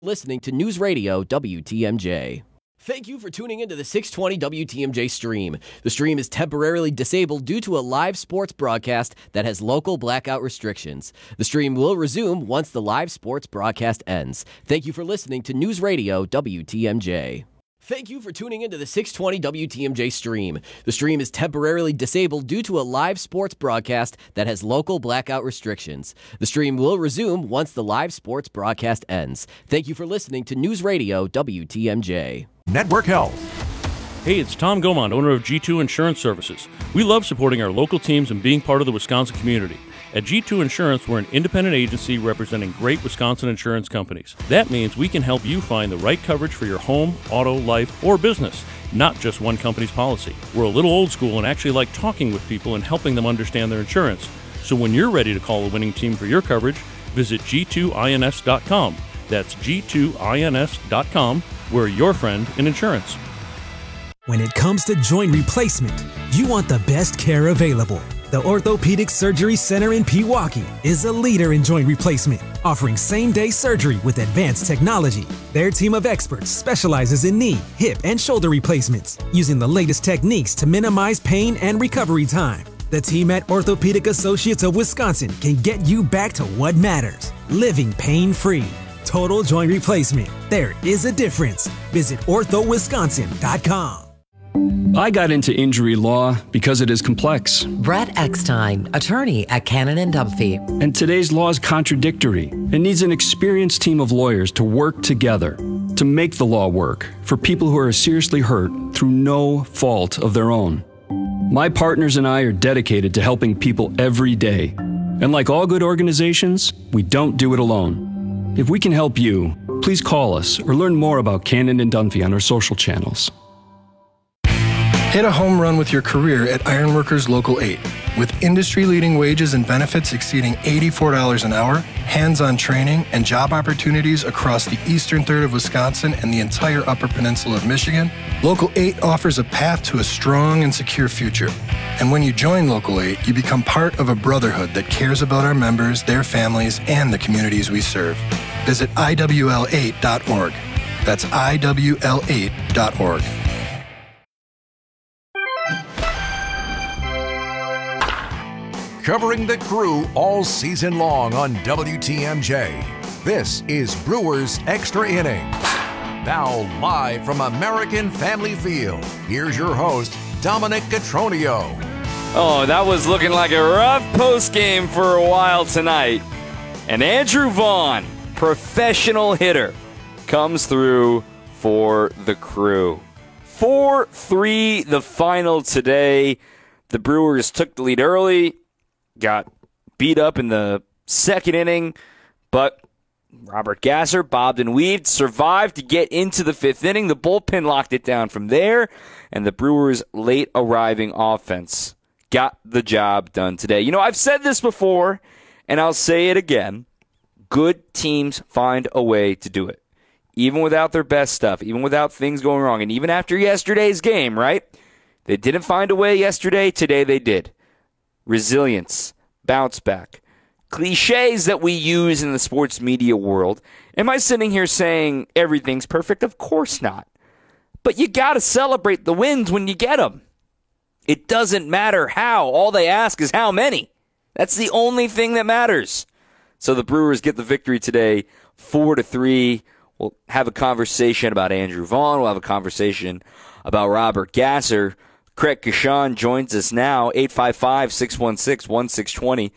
Listening to News Radio WTMJ. Thank you for tuning into the 620 WTMJ stream. The stream is temporarily disabled due to a live sports broadcast that has local blackout restrictions. The stream will resume once the live sports broadcast ends. Thank you for listening to News Radio WTMJ. Thank you for tuning into the 620 WTMJ stream. The stream is temporarily disabled due to a live sports broadcast that has local blackout restrictions. The stream will resume once the live sports broadcast ends. Thank you for listening to News Radio WTMJ. Network Health. Hey, it's Tom Gomond, owner of G2 Insurance Services. We love supporting our local teams and being part of the Wisconsin community. At G2 Insurance, we're an independent agency representing great Wisconsin insurance companies. That means we can help you find the right coverage for your home, auto, life, or business, not just one company's policy. We're a little old school and actually like talking with people and helping them understand their insurance. So when you're ready to call a winning team for your coverage, visit g2ins.com. That's g2ins.com. We're your friend in insurance. When it comes to joint replacement, you want the best care available. The Orthopedic Surgery Center in Pewaukee is a leader in joint replacement, offering same-day surgery with advanced technology. Their team of experts specializes in knee, hip, and shoulder replacements, using the latest techniques to minimize pain and recovery time. The team at Orthopedic Associates of Wisconsin can get you back to what matters, living pain-free. Total joint replacement. There is a difference. Visit orthowisconsin.com. I got into injury law because it is complex. Brett Eckstein, attorney at Cannon and Dunphy. And today's law is contradictory. It needs an experienced team of lawyers to work together to make the law work for people who are seriously hurt through no fault of their own. My partners and I are dedicated to helping people every day. And like all good organizations, we don't do it alone. If we can help you, please call us or learn more about Cannon and Dunphy on our social channels. Hit a home run with your career at Ironworkers Local 8. With industry-leading wages and benefits exceeding $84 an hour, hands-on training, and job opportunities across the eastern third of Wisconsin and the entire Upper Peninsula of Michigan, Local 8 offers a path to a strong and secure future. And when you join Local 8, you become part of a brotherhood that cares about our members, their families, and the communities we serve. Visit IWL8.org. That's IWL8.org. Covering the Crew all season long on WTMJ. This is Brewers Extra Innings. Now live from American Family Field, here's your host, Dominic Catronio. Oh, that was looking like a rough postgame for a while tonight. And Andrew Vaughn, professional hitter, comes through for the Crew. 4-3 the final today. The Brewers took the lead early. Got beat up in the second inning, but Robert Gasser bobbed and weaved, survived to get into the fifth inning. The bullpen locked it down from there, and the Brewers' late arriving offense got the job done today. You know, I've said this before, and I'll say it again. Good teams find a way to do it. Even without their best stuff, even without things going wrong, and even after yesterday's game, right? They didn't find a way yesterday. Today they did. Resilience, bounce back, cliches that we use in the sports media world. Am I sitting here saying everything's perfect? Of course not. But you got to celebrate the wins when you get them. It doesn't matter how. All they ask is how many. That's the only thing that matters. So the Brewers get the victory today, 4-3. We'll have a conversation about Andrew Vaughn. We'll have a conversation about Robert Gasser. Craig Kashan joins us now, 855-616-1620,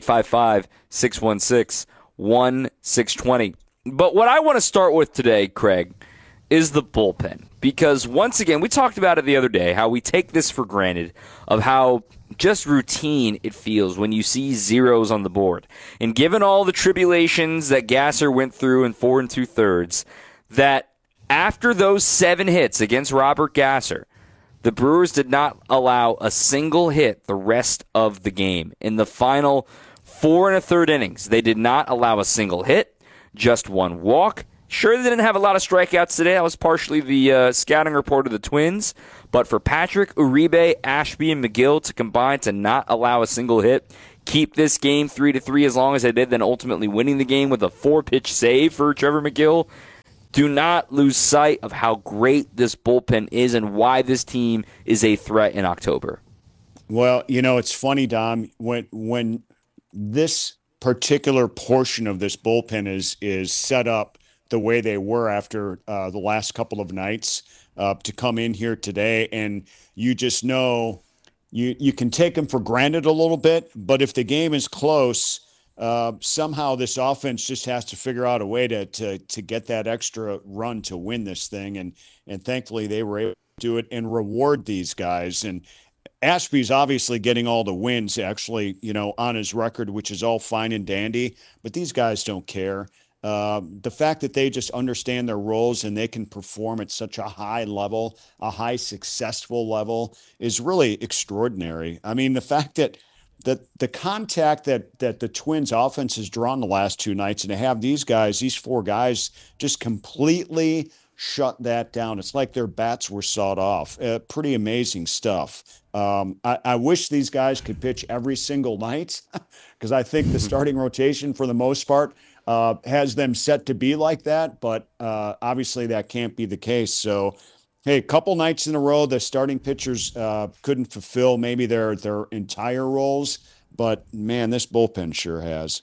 855-616-1620. But what I want to start with today, Craig, is the bullpen. Because once again, we talked about it the other day, how we take this for granted, of how just routine it feels when you see zeros on the board. And given all the tribulations that Gasser went through in 4 2/3, that after those 7 hits against Robert Gasser, the Brewers did not allow a single hit the rest of the game. In the final 4 1/3 innings, they did not allow a single hit, just 1 walk. Sure, they didn't have a lot of strikeouts today. That was partially the scouting report of the Twins. But for Patrick, Uribe, Ashby, and McGill to combine to not allow a single hit, keep this game 3-3 as long as they did, then ultimately winning the game with a 4-pitch save for Trevor McGill, do not lose sight of how great this bullpen is and why this team is a threat in October. Well, it's funny, Dom, when this particular portion of this bullpen is set up the way they were after the last couple of nights to come in here today, and you just know you can take them for granted a little bit, but if the game is close, somehow this offense just has to figure out a way to get that extra run to win this thing, and thankfully they were able to do it and reward these guys. And Ashby's obviously getting all the wins, actually, on his record, which is all fine and dandy, but these guys don't care. The fact that they just understand their roles and they can perform at such a high level, a high successful level, is really extraordinary. I mean, the fact that the contact that the Twins offense has drawn the last two nights, and to have these four guys just completely shut that down. It's like their bats were sawed off. Pretty amazing stuff. I wish these guys could pitch every single night because I think the starting rotation for the most part has them set to be like that, but obviously that can't be the case. So, hey, a couple nights in a row, the starting pitchers couldn't fulfill maybe their entire roles, but man, this bullpen sure has.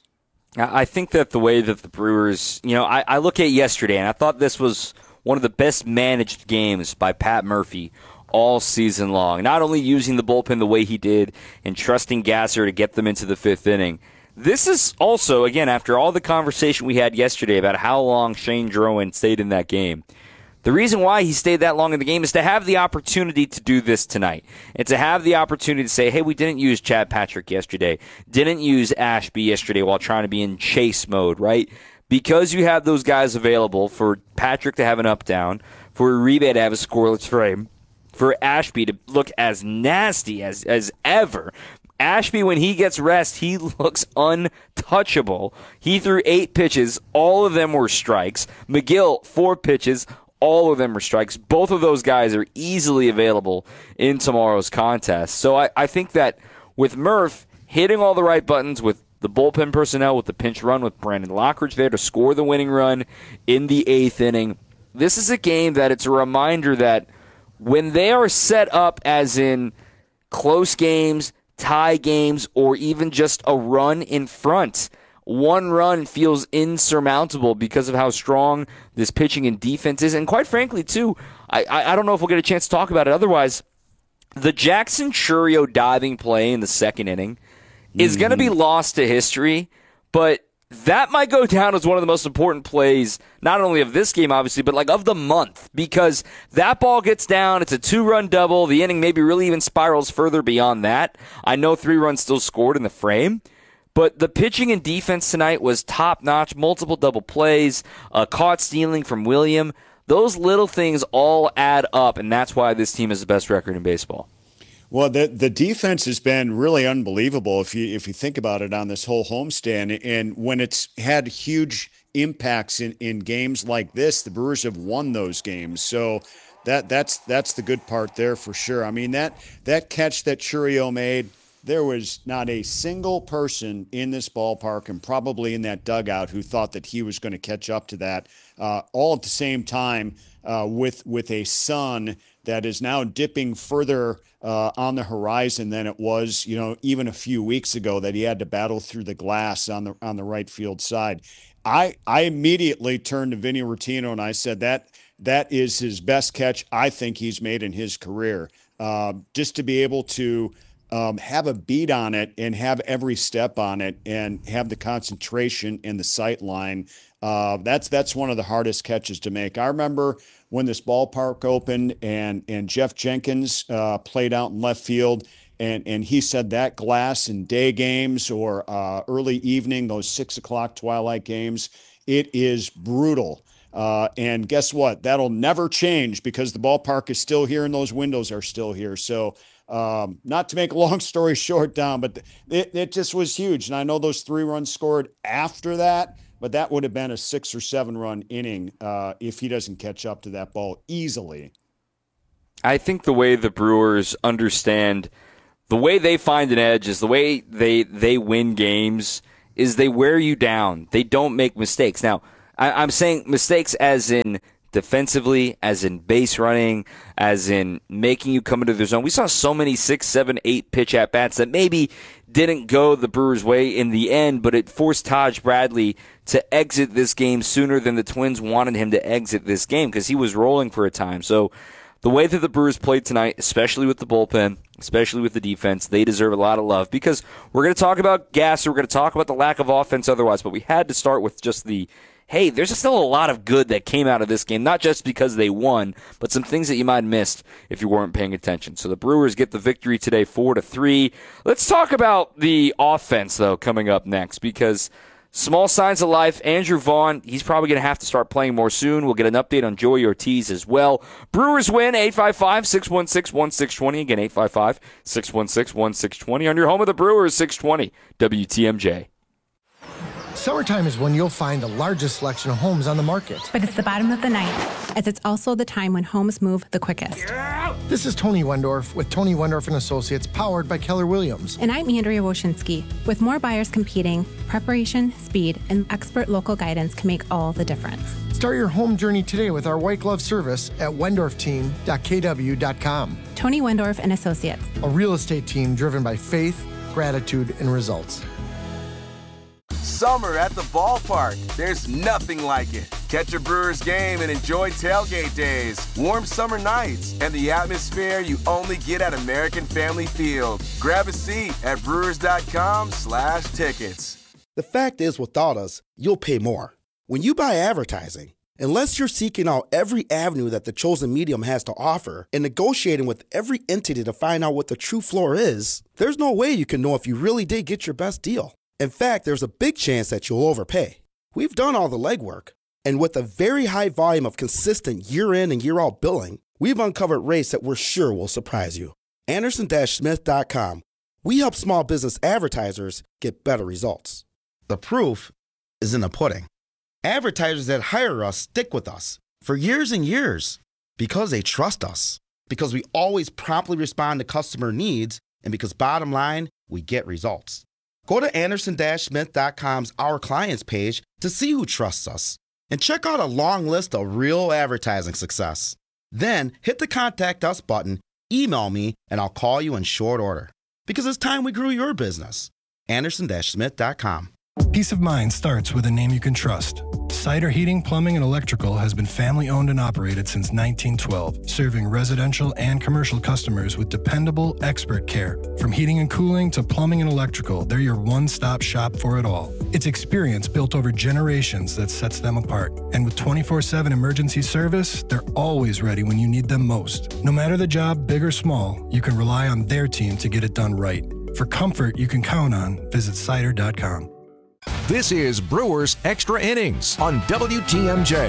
I think that the way that the Brewers, I look at yesterday and I thought this was one of the best managed games by Pat Murphy all season long. Not only using the bullpen the way he did and trusting Gasser to get them into the fifth inning. This is also, again, after all the conversation we had yesterday about how long Shane Drowan stayed in that game, the reason why he stayed that long in the game is to have the opportunity to do this tonight and to have the opportunity to say, hey, we didn't use Chad Patrick yesterday, didn't use Ashby yesterday while trying to be in chase mode, right? Because you have those guys available for Patrick to have an up-down, for Uribe to have a scoreless frame, for Ashby to look as nasty as ever. Ashby, when he gets rest, he looks untouchable. He threw 8 pitches. All of them were strikes. McGill, 4 pitches. All of them were strikes. Both of those guys are easily available in tomorrow's contest. So I think that with Murph hitting all the right buttons, with the bullpen personnel, with the pinch run, with Brandon Lockridge there to score the winning run in the 8th inning, this is a game that it's a reminder that when they are set up as in close games, tie games, or even just a run in front, one run feels insurmountable because of how strong this pitching and defense is. And quite frankly, too, I don't know if we'll get a chance to talk about it otherwise, the Jackson Chourio diving play in the 2nd inning is going to be lost to history, but that might go down as one of the most important plays, not only of this game, obviously, but like of the month, because that ball gets down, it's a 2-run double, the inning maybe really even spirals further beyond that. I know 3 runs still scored in the frame, but the pitching and defense tonight was top-notch, multiple double plays, caught stealing from William. Those little things all add up, and that's why this team has the best record in baseball. Well, the defense has been really unbelievable if you think about it on this whole homestand. And when it's had huge impacts in games like this, the Brewers have won those games. So that's the good part there for sure. I mean, that catch that Chourio made, there was not a single person in this ballpark and probably in that dugout who thought that he was going to catch up to that, all at the same time with a sun that is now dipping further on the horizon than it was, even a few weeks ago, that he had to battle through the glass on the right field side. I immediately turned to Vinny Rottino and I said that is his best catch I think he's made in his career. Just to be able to have a beat on it and have every step on it and have the concentration and the sight line. That's one of the hardest catches to make. I remember when this ballpark opened and Jeff Jenkins played out in left field, and he said that glass in day games or early evening, those 6 o'clock twilight games, it is brutal. And guess what? That'll never change because the ballpark is still here and those windows are still here. So not to make a long story short, Dom, but it just was huge. And I know those 3 runs scored after that, but that would have been a 6 or 7 run inning if he doesn't catch up to that ball easily. I think the way the Brewers understand, the way they find an edge is the way they win games is they wear you down. They don't make mistakes. Now, I'm saying mistakes as in defensively, as in base running, as in making you come into their zone. We saw so many 6, 7, 8 pitch at-bats that maybe didn't go the Brewers' way in the end, but it forced Taj Bradley to exit this game sooner than the Twins wanted him to exit this game because he was rolling for a time. So the way that the Brewers played tonight, especially with the bullpen, especially with the defense, they deserve a lot of love because we're going to talk about Gasser, we're going to talk about the lack of offense otherwise, but we had to start with just hey, there's still a lot of good that came out of this game, not just because they won, but some things that you might have missed if you weren't paying attention. So the Brewers get the victory today 4-3. Let's talk about the offense, though, coming up next, because small signs of life. Andrew Vaughn, he's probably going to have to start playing more soon. We'll get an update on Joey Ortiz as well. Brewers win 855-616-1620. Again, 855-616-1620 on your home of the Brewers, 620 WTMJ. Summertime is when you'll find the largest selection of homes on the market. But it's the bottom of the ninth, as it's also the time when homes move the quickest. This is Tony Wendorf with Tony Wendorf & Associates, powered by Keller Williams. And I'm Andrea Woshinski. With more buyers competing, preparation, speed, and expert local guidance can make all the difference. Start your home journey today with our white glove service at wendorfteam.kw.com. Tony Wendorf & Associates. A real estate team driven by faith, gratitude, and results. Summer at the ballpark. There's nothing like it. Catch a Brewers game and enjoy tailgate days, warm summer nights, and the atmosphere you only get at American Family Field. Grab a seat at brewers.com/tickets. The fact is, without us, you'll pay more. When you buy advertising, unless you're seeking out every avenue that the chosen medium has to offer and negotiating with every entity to find out what the true floor is, there's no way you can know if you really did get your best deal. In fact, there's a big chance that you'll overpay. We've done all the legwork, and with a very high volume of consistent year-in and year-out billing, we've uncovered rates that we're sure will surprise you. Anderson-Smith.com. We help small business advertisers get better results. The proof is in the pudding. Advertisers that hire us stick with us for years and years because they trust us, because we always promptly respond to customer needs, and because bottom line, we get results. Go to Anderson-Smith.com's Our Clients page to see who trusts us and check out a long list of real advertising success. Then hit the Contact Us button, email me, and I'll call you in short order. Because it's time we grew your business. Anderson-Smith.com. Peace of mind starts with a name you can trust. Cider Heating, Plumbing, and Electrical has been family-owned and operated since 1912, serving residential and commercial customers with dependable, expert care. From heating and cooling to plumbing and electrical, they're your one-stop shop for it all. It's experience built over generations that sets them apart. And with 24/7 emergency service, they're always ready when you need them most. No matter the job, big or small, you can rely on their team to get it done right. For comfort you can count on, visit cider.com. This is Brewers Extra Innings on WTMJ.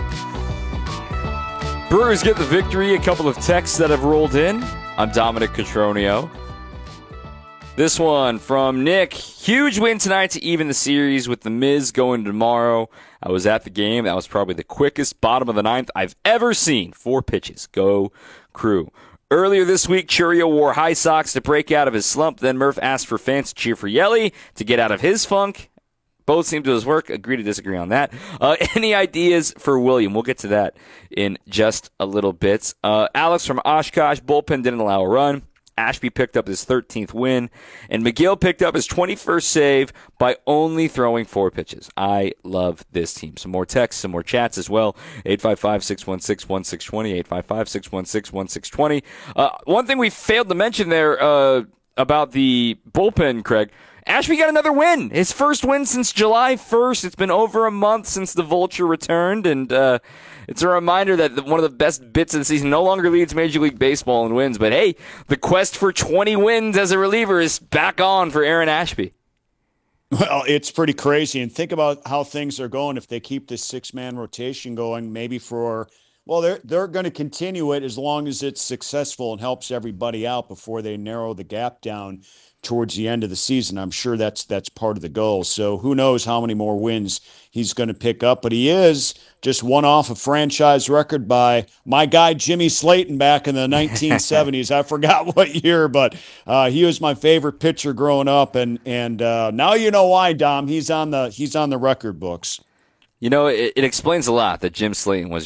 Brewers get the victory. A couple of texts that have rolled in. I'm Dominic Cotroneo. This one from Nick. Huge win tonight to even the series with the Miz going tomorrow. I was at the game. That was probably the quickest bottom of the ninth I've ever seen. 4 pitches. Go Crew. Earlier this week, Churio wore high socks to break out of his slump. Then Murph asked for fans to cheer for Yelly to get out of his funk. Both seem to his work. Agree to disagree on that. Any ideas for William? We'll get to that in just a little bit. Alex from Oshkosh, bullpen didn't allow a run. Ashby picked up his 13th win. And McGill picked up his 21st save by only throwing 4 pitches. I love this team. Some more texts, some more chats as well. 855-616-1620, 855-616-1620. One thing we failed to mention there about the bullpen, Craig, Ashby got another win. His first win since July 1st. It's been over a month since the Vulture returned, and it's a reminder that one of the best bits of the season no longer leads Major League Baseball in wins. But, hey, the quest for 20 wins as a reliever is back on for Aaron Ashby. Well, it's pretty crazy. And think about how things are going if they keep this 6-man rotation going maybe for – well, they're going to continue it as long as it's successful and helps everybody out before they narrow the gap down towards the end of the season. I'm sure that's part of the goal. So who knows how many more wins he's going to pick up. But he is just one off a franchise record by my guy Jimmy Slayton back in the 1970s. I forgot what year, but he was my favorite pitcher growing up. And now you know why, Dom. He's on the record books. You know, it explains a lot that Jim Slayton was